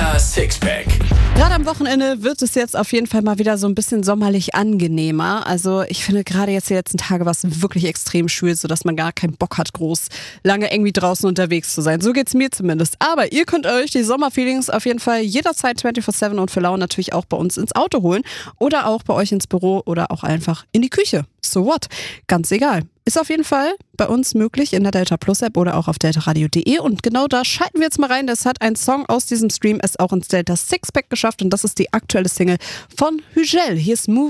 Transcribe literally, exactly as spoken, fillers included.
Delta Sixpack. Gerade am Wochenende wird es jetzt auf jeden Fall mal wieder so ein bisschen sommerlich angenehmer. Also ich finde gerade jetzt die letzten Tage war es wirklich extrem schwül, sodass man gar keinen Bock hat, groß lange irgendwie draußen unterwegs zu sein. So geht's mir zumindest. Aber ihr könnt euch die Sommerfeelings auf jeden Fall jederzeit vierundzwanzig sieben und für Laune natürlich auch bei uns ins Auto holen oder auch bei euch ins Büro oder auch einfach in die Küche. So what? Ganz egal. Ist auf jeden Fall bei uns möglich in der Delta Plus App oder auch auf deltaradio punkt de und genau da schalten wir jetzt mal rein. Das hat ein Song aus diesem Stream es auch ins Delta Sixpack geschafft und das ist die aktuelle Single von Hügel. Hier ist Move